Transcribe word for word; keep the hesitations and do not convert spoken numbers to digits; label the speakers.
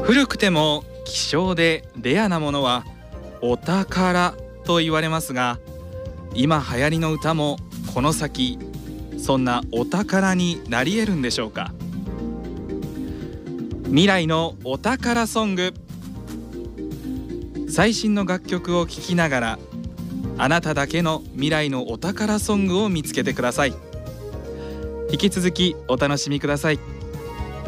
Speaker 1: 古くても希少でレアなものはお宝と言われますが、今流行りの歌もこの先そんなお宝になり得るんでしょうか。未来のお宝ソング、最新の楽曲を聴きながらあなただけの未来のお宝ソングを見つけてください。引き続きお楽しみください。